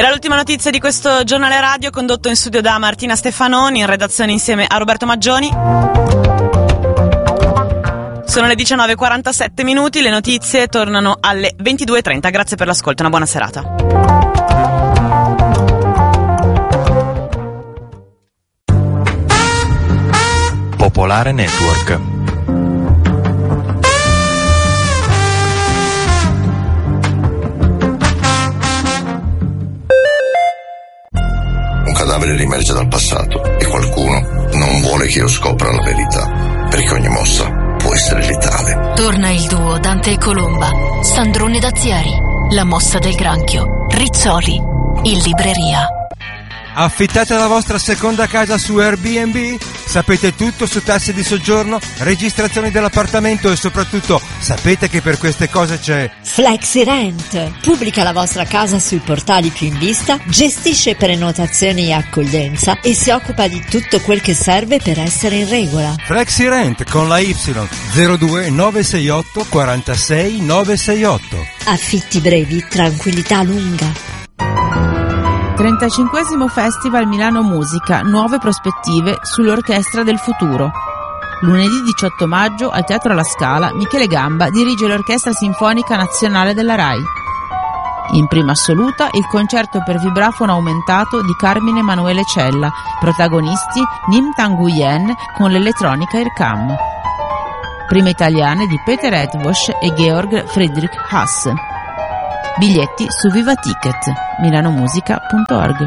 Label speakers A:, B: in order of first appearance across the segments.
A: Era l'ultima notizia di questo giornale radio, condotto in studio da Martina Stefanoni, in redazione insieme a Roberto Maggioni. Sono le 19:47 minuti, le notizie tornano alle 22:30. Grazie per l'ascolto, una buona serata.
B: Popolare Network.
C: Un cadavere riemerge dal passato e qualcuno non vuole che io scopra la verità, perché ogni mossa può essere letale.
D: Torna il duo Dante e Colomba, Sandrone Dazieri, La mossa del granchio, Rizzoli, in libreria.
E: Affittate la vostra seconda casa su Airbnb? Sapete tutto su tasse di soggiorno, registrazioni dell'appartamento e soprattutto sapete che per queste cose c'è
F: FlexiRent. Pubblica la vostra casa sui portali più in vista, gestisce prenotazioni e accoglienza e si occupa di tutto quel che serve per essere in regola.
E: FlexiRent con la Y 02 968 46 968.
F: Affitti brevi, tranquillità lunga.
G: 35esimo Festival Milano Musica, nuove prospettive sull'Orchestra del Futuro. Lunedì 18 maggio al Teatro La Scala, Michele Gamba dirige l'Orchestra Sinfonica Nazionale della RAI. In prima assoluta il concerto per vibrafono aumentato di Carmine Emanuele Cella, protagonisti Nim Tanguyen con l'elettronica Irkam. Prime italiane di Peter Edvosh e Georg Friedrich Haas. Biglietti su Viva Ticket, milanomusica.org.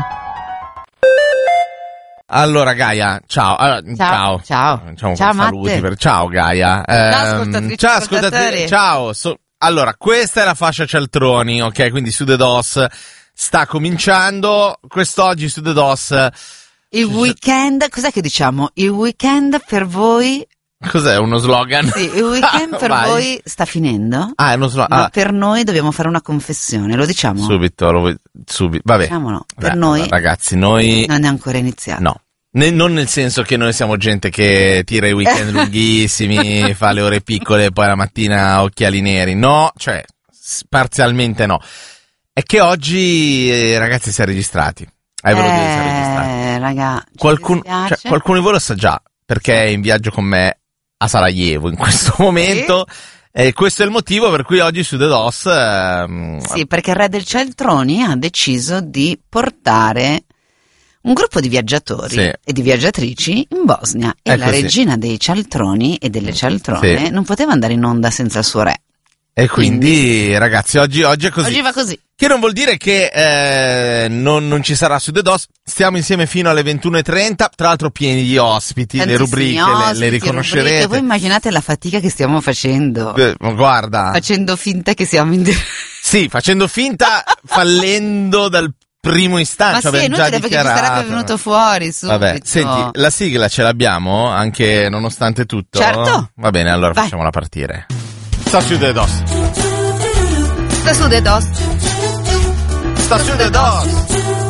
H: Allora Gaia, ciao. Ciao. Ciao saluti ciao Gaia. Ciao ascoltatrici. Ciao. Allora, questa è la fascia Cialtroni, ok? Quindi su The DOS sta cominciando. Quest'oggi su The DOS
I: il weekend, cos'è che diciamo? Il weekend per voi.
H: Cos'è, uno slogan?
I: Sì, il weekend per voi sta finendo.
H: È uno slogan.
I: Ma per noi dobbiamo fare una confessione, lo diciamo?
H: Subito. Vabbè.
I: Diciamolo. Per noi,
H: ragazzi, noi
I: non è ancora iniziato.
H: No. Non nel senso che noi siamo gente che tira i weekend lunghissimi, fa le ore piccole e poi la mattina occhiali neri. No, cioè, parzialmente no. È che oggi, ragazzi, si è registrati. Hai voluto dire si è registrati.
I: Raga,
H: qualcuno di voi lo sa già, perché è in viaggio con me a Sarajevo in questo momento. E questo è il motivo per cui oggi su The DOS
I: sì, perché il re del Cialtroni ha deciso di portare un gruppo di viaggiatori e di viaggiatrici in Bosnia e la regina dei Cialtroni e delle Cialtrone non poteva andare in onda senza il suo re.
H: E quindi ragazzi, oggi è così.
I: Oggi va così.
H: Che non vuol dire che non ci sarà su The DOS. Stiamo insieme fino alle 21:30. Tra l'altro pieni di ospiti, le rubriche le riconoscerete.
I: Rubriche. Voi immaginate la fatica che stiamo facendo.
H: Guarda.
I: Facendo finta che siamo in
H: Sì, facendo finta, fallendo dal primo istante.
I: Ma sì, è inutile perché ci sarebbe venuto fuori subito.
H: Vabbè, senti, la sigla ce l'abbiamo anche nonostante tutto?
I: Certo.
H: Va bene, allora facciamola partire. Sta su The DOS.
I: Sta su The DOS.
H: Sta su The DOS.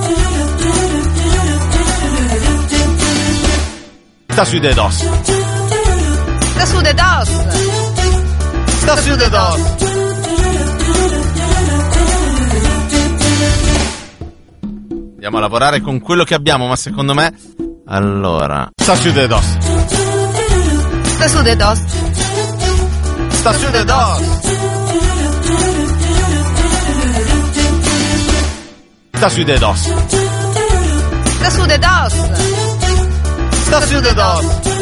H: Sta su The DOS.
I: Sta su The DOS.
H: Sta su The DOS. Andiamo a lavorare con quello che abbiamo, ma secondo me allora sta su The DOS.
I: Sta su The DOS.
H: Sta su The DOS. Sta su The DOS.
I: Sta su The DOS.
H: Sta su The DOS.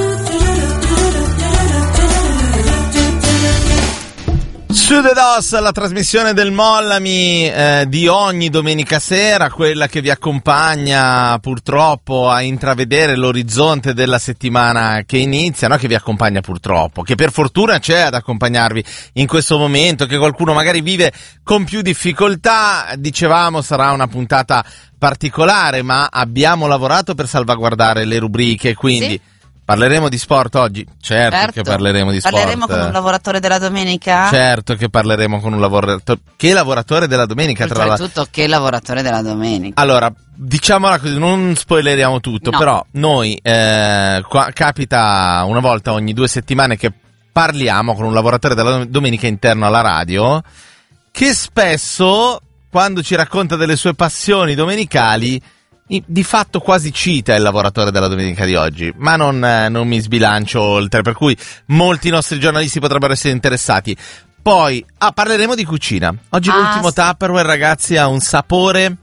H: Su The DOS, la trasmissione del Mollami di ogni domenica sera, quella che vi accompagna purtroppo a intravedere l'orizzonte della settimana che inizia, no? Che vi accompagna purtroppo, che per fortuna c'è ad accompagnarvi in questo momento, che qualcuno magari vive con più difficoltà. Dicevamo sarà una puntata particolare, ma abbiamo lavorato per salvaguardare le rubriche, quindi... Sì. Parleremo di sport oggi? Certo che parleremo di sport.
I: Parleremo con un lavoratore della domenica?
H: Certo che parleremo con un lavoratore. Che lavoratore della domenica?
I: Oltretutto, che lavoratore della domenica.
H: Allora, diciamola così, non spoileriamo tutto, no. Però noi capita una volta ogni 2 settimane che parliamo con un lavoratore della domenica interno alla radio, che spesso quando ci racconta delle sue passioni domenicali, di fatto quasi cita il lavoratore della domenica di oggi, ma non mi sbilancio oltre, per cui molti nostri giornalisti potrebbero essere interessati. Poi parleremo di cucina. Oggi l'ultimo Tupperware, ragazzi, ha un sapore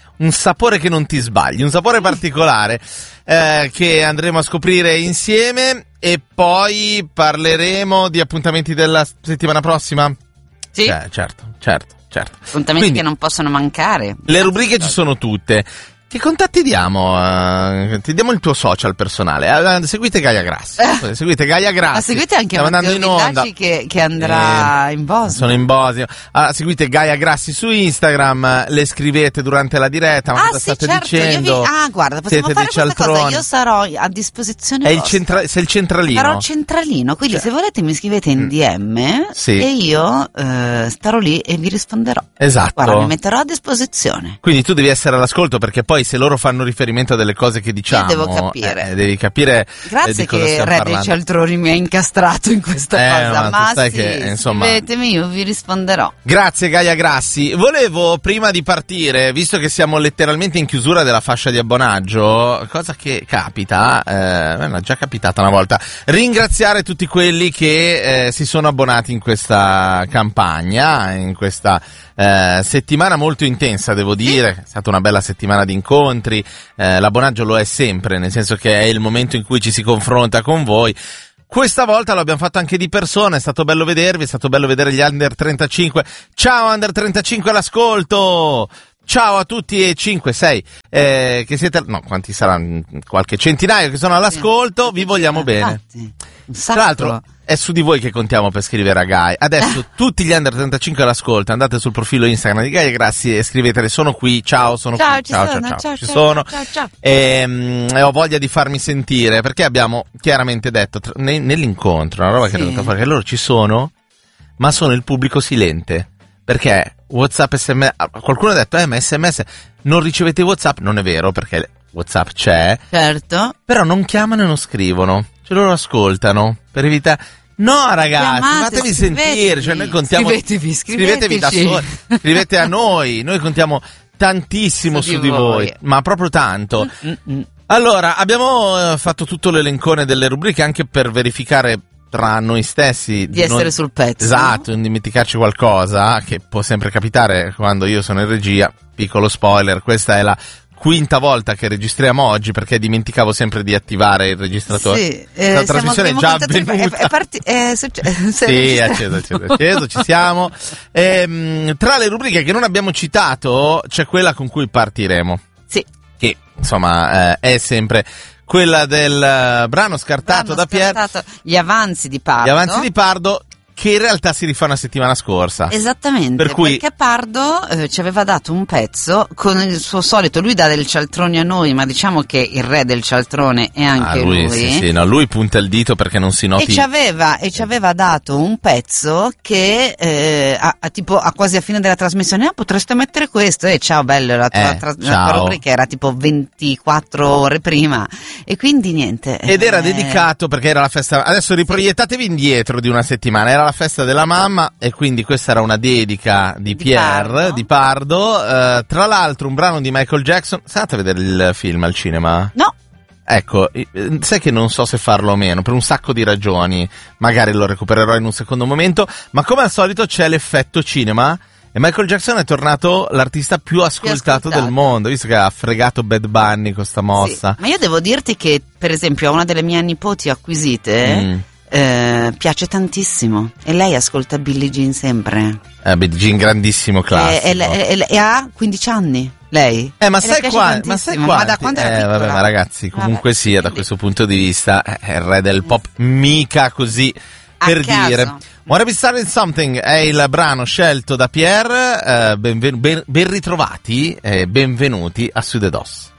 H: che non ti sbagli, un sapore particolare che andremo a scoprire insieme. E poi parleremo di appuntamenti della settimana prossima?
I: Sì.
H: Certo.
I: Appuntamenti
H: Quindi,
I: che non possono mancare.
H: Le rubriche ci sono tutte. Che contatti diamo? Ti diamo il tuo social personale. Seguite Gaia Grassi. Seguite Gaia Grassi.
I: Ma seguite anche Matteo Villacci che andrà in Bosnia.
H: Sono in Bosnia. Seguite Gaia Grassi su Instagram. Le scrivete durante la diretta. Ma cosa state dicendo?
I: Guarda, possiamo fare questa cosa. Io sarò a disposizione.
H: Sei il centralino.
I: Sarò centralino. Quindi se volete mi scrivete in DM e io starò lì e vi risponderò.
H: Esatto.
I: Guarda, mi metterò a disposizione.
H: Quindi tu devi essere all'ascolto, perché poi se loro fanno riferimento a delle cose che diciamo,
I: io devo capire.
H: Devi capire.
I: Grazie
H: di cosa
I: che
H: stiamo
I: Re
H: parlando.
I: dei Cialtroni mi ha incastrato in questa cosa. Ma
H: sai
I: sì,
H: che, insomma,
I: scrivetemi, io vi risponderò.
H: Grazie Gaia Grassi. Volevo, prima di partire, visto che siamo letteralmente in chiusura della fascia di abbonaggio, cosa che capita, è già capitata una volta, ringraziare tutti quelli che si sono abbonati in questa campagna, in questa settimana molto intensa, devo dire. È stata una bella settimana di incontri. L'abbonaggio lo è sempre, nel senso che è il momento in cui ci si confronta con voi. Questa volta lo abbiamo fatto anche di persona, è stato bello vedervi, è stato bello vedere gli Under 35. Ciao Under 35 all'ascolto! Ciao a tutti e 5, 6 che siete, no, quanti saranno? Qualche centinaio che sono all'ascolto, vi vogliamo bene. Tra l'altro è su di voi che contiamo per scrivere a Gaia. Adesso tutti gli Under 35 all'ascolto, andate sul profilo Instagram di Gaia Grassi e scrivetele: sono qui, ciao, sono qui, ciao, ci sono. E ho voglia di farmi sentire, perché abbiamo chiaramente detto nell'incontro, una roba che è venuta fuori, che loro ci sono, ma sono il pubblico silente, perché WhatsApp, SMS, qualcuno ha detto ma SMS non ricevete WhatsApp. Non è vero, perché WhatsApp c'è,
I: certo,
H: però non chiamano e non scrivono, cioè loro ascoltano per evitare. No ragazzi, fatevi sentire, cioè noi contiamo. Scrivetevi da soli, scrivete a noi contiamo tantissimo su di voi, ma proprio tanto. Allora, abbiamo fatto tutto l'elencone delle rubriche anche per verificare tra noi stessi
I: di essere sul pezzo.
H: Esatto, non dimenticarci qualcosa, che può sempre capitare quando io sono in regia. Piccolo spoiler, questa è la quinta volta che registriamo oggi, perché dimenticavo sempre di attivare il registratore.
I: Sì,
H: la trasmissione è già avvenuta. È acceso, ci siamo. Tra le rubriche che non abbiamo citato c'è quella con cui partiremo.
I: Sì.
H: Che insomma è sempre quella del brano scartato da Pier.
I: Gli avanzi di Pardo.
H: Gli avanzi di Pardo, che in realtà si rifà una settimana scorsa.
I: Esattamente,
H: per cui...
I: perché Pardo ci aveva dato un pezzo con il suo solito, lui dà del cialtrone a noi, ma diciamo che il re del cialtrone è anche lui.
H: Sì, no, lui punta il dito perché non si noti.
I: E ci aveva dato un pezzo che tipo a quasi a fine della trasmissione, potreste mettere questo, ciao bello, la tua rubrica era tipo 24 ore prima, e quindi niente.
H: Ed era dedicato, perché era la festa, adesso riproiettatevi indietro di una settimana, era la festa della mamma, e quindi questa era una dedica di Pardo. Tra l'altro un brano di Michael Jackson. Sei andata a vedere il film al cinema?
I: No.
H: Ecco, sai che non so se farlo o meno, per un sacco di ragioni, magari lo recupererò in un secondo momento, ma come al solito c'è l'effetto cinema, e Michael Jackson è tornato l'artista più ascoltato del mondo, visto che ha fregato Bad Bunny con sta mossa.
I: Sì, ma io devo dirti che, per esempio, a una delle mie nipoti acquisite... piace tantissimo, e lei ascolta Billie Jean sempre.
H: Billie Jean, grandissimo classico.
I: E ha 15 anni lei.
H: Ma sai quanti?
I: Ma da quando era piccola?
H: Vabbè, ma ragazzi, comunque sia, da questo punto di vista è il re del pop, mica così per dire. Wanna Be Starting Something è il brano scelto da Pier. Ben ritrovati e benvenuti a Su The DOS.